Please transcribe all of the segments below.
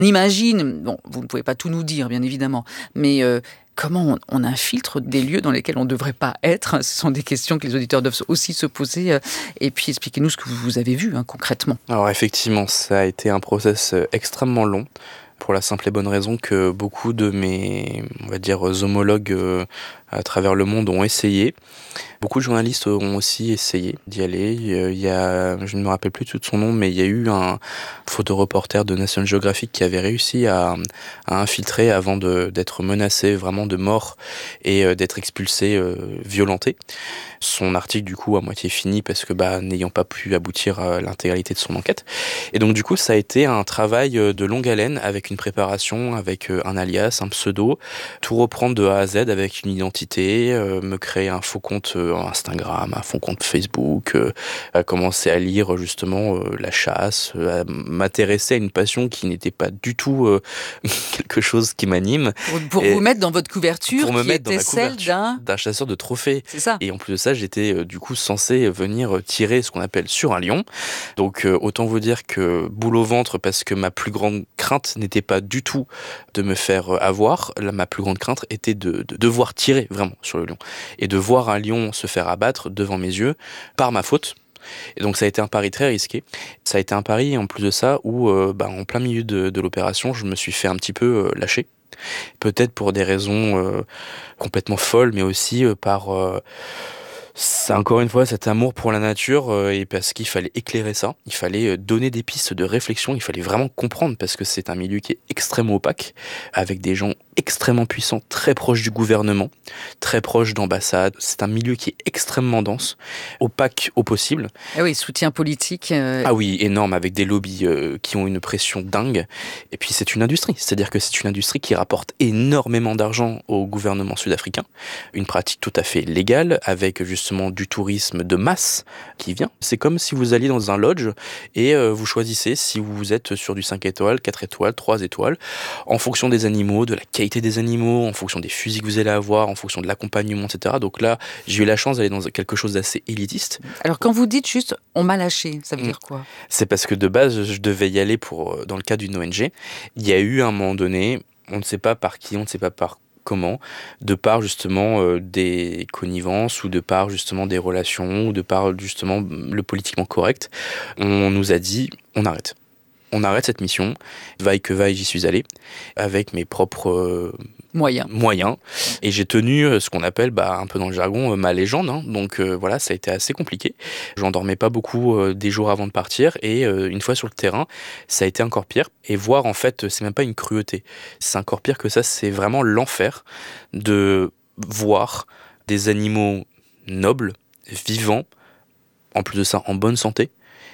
On imagine, bon, vous ne pouvez pas tout nous dire, bien évidemment, mais comment on infiltre des lieux dans lesquels on ne devrait pas être? Ce sont des questions que les auditeurs doivent aussi se poser. Et puis, expliquez-nous ce que vous avez vu, concrètement. Alors effectivement, ça a été un process extrêmement long, pour la simple et bonne raison que beaucoup de mes, on va dire, homologues à travers le monde ont essayé. Beaucoup de journalistes ont aussi essayé d'y aller. Il y a, je ne me rappelle plus tout de son nom, mais il y a eu un photoreporter de National Geographic qui avait réussi à infiltrer avant d'être menacé vraiment de mort et d'être expulsé, violenté. Son article, du coup, à moitié fini parce que, n'ayant pas pu aboutir à l'intégralité de son enquête. Et donc, du coup, ça a été un travail de longue haleine avec une préparation, avec un alias, un pseudo, tout reprendre de A à Z avec une identité, me créer un faux compte Instagram, un faux compte Facebook, à commencer à lire justement la chasse, à m'intéresser à une passion qui n'était pas du tout quelque chose qui m'anime. Pour vous mettre dans votre couverture, pour me qui mettre dans était la celle d'un chasseur de trophées. C'est ça. Et en plus de ça, j'étais du coup censé venir tirer ce qu'on appelle sur un lion. Donc autant vous dire que boule au ventre, parce que ma plus grande crainte n'était pas du tout de me faire avoir. Là, ma plus grande crainte était de devoir tirer vraiment sur le lion. Et de voir un lion se faire abattre devant mes yeux par ma faute. Et donc ça a été un pari très risqué. Ça a été un pari en plus de ça où en plein milieu de l'opération, je me suis fait un petit peu lâcher. Peut-être pour des raisons complètement folles, mais aussi par... c'est encore une fois cet amour pour la nature et parce qu'il fallait éclairer ça, il fallait donner des pistes de réflexion, il fallait vraiment comprendre parce que c'est un milieu qui est extrêmement opaque, avec des gens extrêmement puissants, très proches du gouvernement, très proches d'ambassades. C'est un milieu qui est extrêmement dense, opaque au possible. Ah oui, soutien politique. Ah oui, énorme, avec des lobbies qui ont une pression dingue. Et puis c'est une industrie, c'est-à-dire que c'est une industrie qui rapporte énormément d'argent au gouvernement sud-africain. Une pratique tout à fait légale, avec justement du tourisme de masse qui vient. C'est comme si vous alliez dans un lodge et vous choisissez si vous êtes sur du 5 étoiles, 4 étoiles, 3 étoiles, en fonction des animaux, de la qualité des animaux, en fonction des fusils que vous allez avoir, en fonction de l'accompagnement, etc. Donc là, j'ai eu la chance d'aller dans quelque chose d'assez élitiste. Alors quand vous dites juste « on m'a lâché », ça veut dire quoi? C'est parce que de base, je devais y aller dans le cadre d'une ONG. Il y a eu un moment donné, on ne sait pas par qui, on ne sait pas par comment, de par justement des connivences ou de par justement des relations ou de par justement le politiquement correct, on nous a dit on arrête. On arrête cette mission, vaille que vaille, j'y suis allé, avec mes propres moyens. Et j'ai tenu ce qu'on appelle, un peu dans le jargon, ma légende. Hein. Donc voilà, ça a été assez compliqué. J'en dormais pas beaucoup des jours avant de partir. Et une fois sur le terrain, ça a été encore pire. Et voir, en fait, c'est même pas une cruauté. C'est encore pire que ça, c'est vraiment l'enfer de voir des animaux nobles, vivants, en plus de ça, en bonne santé,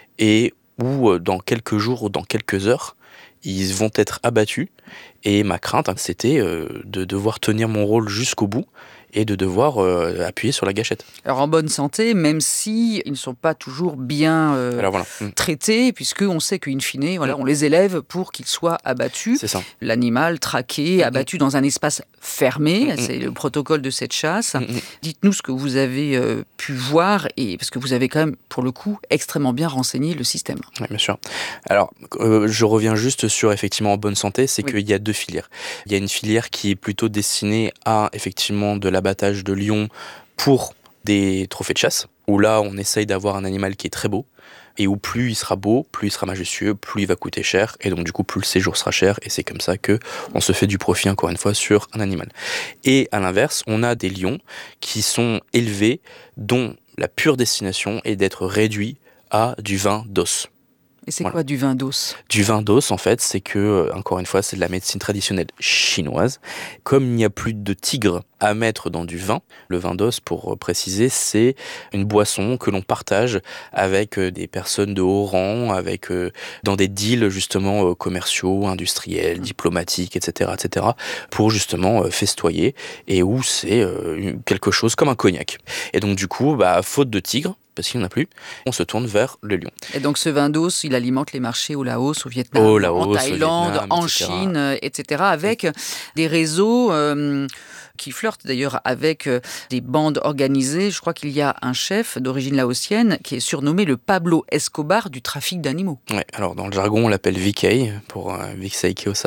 et où dans quelques jours ou dans quelques heures, ils vont être abattus. Et ma crainte, c'était de devoir tenir mon rôle jusqu'au bout et de devoir appuyer sur la gâchette. Alors en bonne santé, même si ils ne sont pas toujours bien Alors voilà. traités, puisqu'on sait qu'in fine, on les élève pour qu'ils soient abattus. C'est ça. L'animal traqué, abattu dans un espace fermé, c'est le protocole de cette chasse. Dites-nous ce que vous avez pu voir, et parce que vous avez quand même, pour le coup, extrêmement bien renseigné le système. Oui, bien sûr. Alors, je reviens juste sur, effectivement, en bonne santé, c'est qu'il y a deux filières. Il y a une filière qui est plutôt destinée à, effectivement, de l'abattage de lions pour des trophées de chasse, où là, on essaye d'avoir un animal qui est très beau, et où plus il sera beau, plus il sera majestueux, plus il va coûter cher, et donc du coup, plus le séjour sera cher, et c'est comme ça que on se fait du profit, encore une fois, sur un animal. Et à l'inverse, on a des lions qui sont élevés, dont la pure destination est d'être réduits à du vin d'os. Et c'est quoi du vin d'os? Du vin d'os, en fait, c'est que, encore une fois, c'est de la médecine traditionnelle chinoise. Comme il n'y a plus de tigre à mettre dans du vin, le vin d'os, pour préciser, c'est une boisson que l'on partage avec des personnes de haut rang, avec dans des deals justement commerciaux, industriels, diplomatiques, etc., pour justement festoyer, et où c'est quelque chose comme un cognac. Et donc du coup, faute de tigre, parce qu'il n'y en a plus, on se tourne vers le lion. Et donc ce vin d'os, il alimente les marchés au Laos, au Vietnam, en Thaïlande, Vietnam, en etc. Chine, etc. avec des réseaux qui flirtent d'ailleurs avec des bandes organisées. Je crois qu'il y a un chef d'origine laotienne qui est surnommé le Pablo Escobar du trafic d'animaux. Ouais, alors dans le jargon, on l'appelle VK, pour Vic Saikyo